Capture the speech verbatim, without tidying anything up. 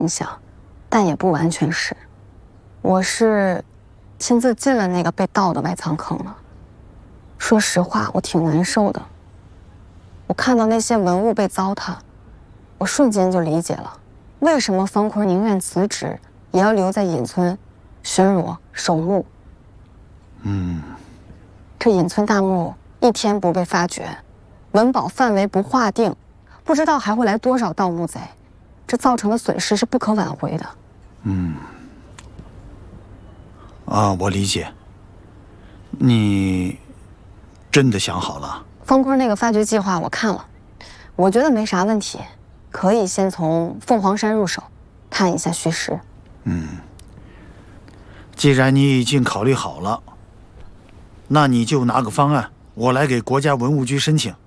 你想，但也不完全是。我是亲自进了那个被盗的外仓坑了。说实话，我挺难受的。我看到那些文物被糟蹋，我瞬间就理解了，为什么方坤宁愿辞职，也要留在隐村巡逻守墓。 嗯， 这隐村大墓一天不被发掘，文保范围不划定，不知道还会来多少盗墓贼，这造成的损失是不可挽回的。 嗯，啊，我理解。你真的想好了？ 方坤那个发掘计划我看了，我觉得没啥问题，可以先从凤凰山入手，探一下虚实。 嗯，既然你已经考虑好了，那你就拿个方案，我来给国家文物局申请。